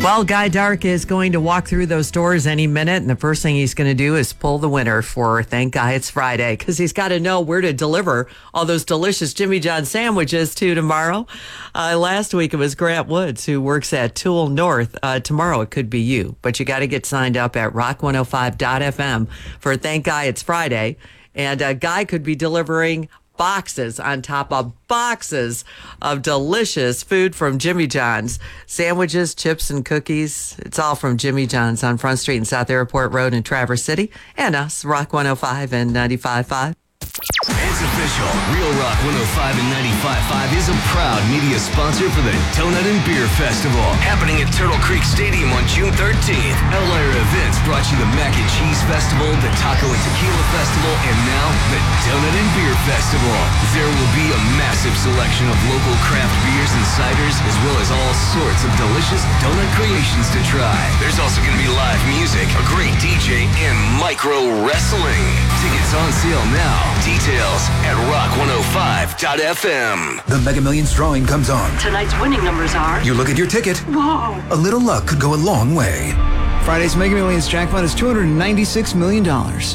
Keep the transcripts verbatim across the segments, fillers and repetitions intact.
Well, Guy Dark is going to walk through those doors any minute, and the first thing he's going to do is pull the winner for Thank Guy It's Friday, because he's got to know where to deliver all those delicious Jimmy John sandwiches to tomorrow. Uh, last week it was Grant Woods, who works at Tool North. Uh, tomorrow it could be you, but you got to get signed up at rock one oh five dot f m for Thank Guy It's Friday, and uh, Guy could be delivering boxes on top of boxes of delicious food from Jimmy John's. Sandwiches, chips, and cookies. It's all from Jimmy John's on Front Street and South Airport Road in Traverse City. And us, Rock one oh five and ninety-five point five. It's official. Real Rock one oh five and ninety-five point five is a proud media sponsor for the Donut and Beer Festival, happening at Turtle Creek Stadium on June thirteenth. Outlier Events brought you the Mac and Cheese Festival, the Taco and Tequila Festival, and now the Donut and Beer Festival. There will be a massive selection of local craft beers and ciders, as well as all sorts of delicious donut creations to try. There's also going to be live music, a great D J, and micro wrestling. Tickets on sale now. Details at rock one oh five dot f m. The Mega Millions drawing comes on. Tonight's winning numbers are... You look at your ticket. Whoa. A little luck could go a long way. Friday's Mega Millions jackpot is two hundred ninety-six million dollars.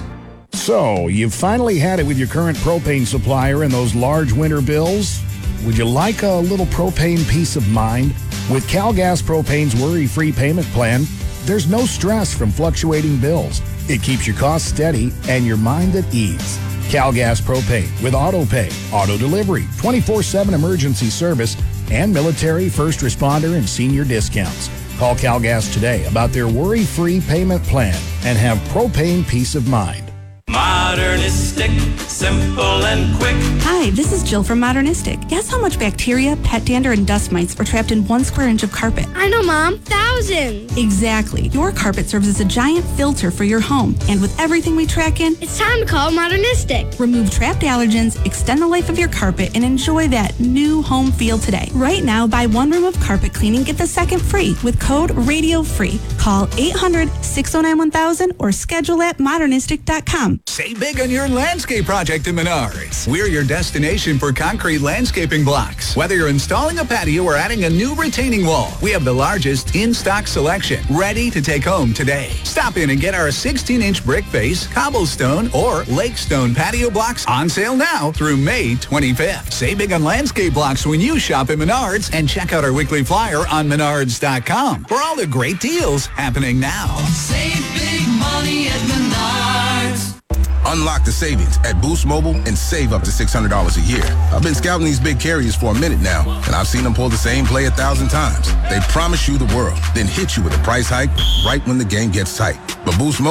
So, you've finally had it with your current propane supplier and those large winter bills? Would you like a little propane peace of mind? With CalGas Propane's worry-free payment plan, there's no stress from fluctuating bills. It keeps your costs steady and your mind at ease. CalGas Propane with auto pay, auto delivery, twenty-four seven emergency service, and military, first responder, and senior discounts. Call CalGas today about their worry-free payment plan and have propane peace of mind. Modernistic, simple and quick. Hi, this is Jill from Modernistic. Guess how much bacteria, pet dander, and dust mites are trapped in one square inch of carpet? I know, Mom. Thousands. Exactly. Your carpet serves as a giant filter for your home. And with everything we track in, it's time to call Modernistic. Remove trapped allergens, extend the life of your carpet, and enjoy that new home feel today. Right now, buy one room of carpet cleaning, get the second free with code RADIOFREE. Call eight hundred, six oh nine, one thousand or schedule at modernistic dot com. Save big on your landscape project at Menards. We're your destination for concrete landscaping blocks. Whether you're installing a patio or adding a new retaining wall, we have the largest in-stock selection ready to take home today. Stop in and get our sixteen-inch brick face, cobblestone, or lake stone patio blocks on sale now through May twenty-fifth. Save big on landscape blocks when you shop at Menards, and check out our weekly flyer on menards dot com for all the great deals happening now. Save big money at Menards. Unlock the savings at Boost Mobile and save up to six hundred dollars a year. I've been scouting these big carriers for a minute now, and I've seen them pull the same play a thousand times. They promise you the world, then hit you with a price hike right when the game gets tight. But Boost Mobile